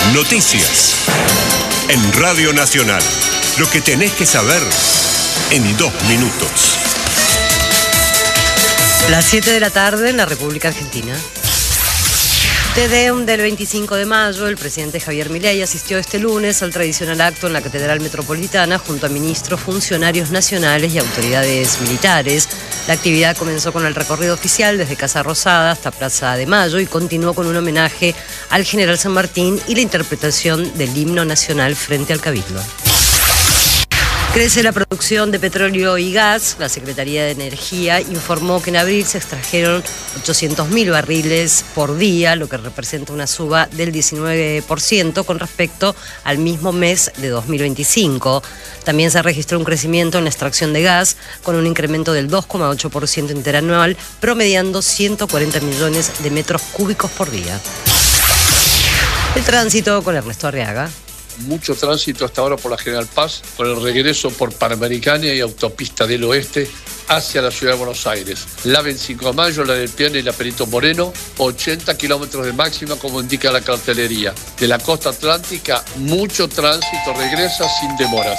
Noticias. En Radio Nacional. Lo que tenés que saber en 2 minutos. Las 7 de la tarde en la República Argentina. Tedeum del 25 de mayo, el presidente Javier Milei asistió este lunes al tradicional acto en la Catedral Metropolitana junto a ministros, funcionarios nacionales y autoridades militares. La actividad comenzó con el recorrido oficial desde Casa Rosada hasta Plaza de Mayo y continuó con un homenaje al general San Martín y la interpretación del himno nacional frente al Cabildo. Crece la producción de petróleo y gas. La Secretaría de Energía informó que en abril se extrajeron 800.000 barriles por día, lo que representa una suba del 19% con respecto al mismo mes de 2025. También se registró un crecimiento en la extracción de gas, con un incremento del 2,8% interanual, promediando 140 millones de metros cúbicos por día. El tránsito con Ernesto Arriaga. Mucho tránsito hasta ahora por la General Paz, con el regreso por Panamericana y Autopista del Oeste hacia la ciudad de Buenos Aires. La 25 de mayo, la del Piane y la Perito Moreno, 80 kilómetros de máxima, como indica la cartelería. De la costa atlántica, mucho tránsito, regresa sin demoras.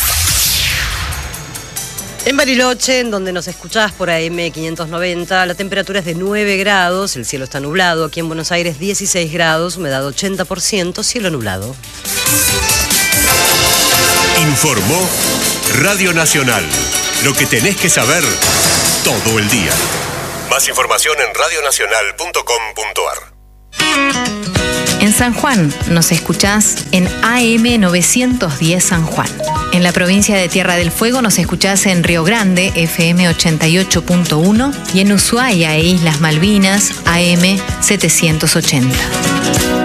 En Bariloche, en donde nos escuchás por AM 590, la temperatura es de 9 grados, el cielo está nublado. Aquí en Buenos Aires 16 grados, humedad 80%, cielo nublado. Informó Radio Nacional. Lo que tenés que saber todo el día. Más información en radionacional.com.ar. En San Juan nos escuchás en AM 910 San Juan. En la provincia de Tierra del Fuego nos escuchás en Río Grande, FM 88.1, y en Ushuaia e Islas Malvinas, AM 780.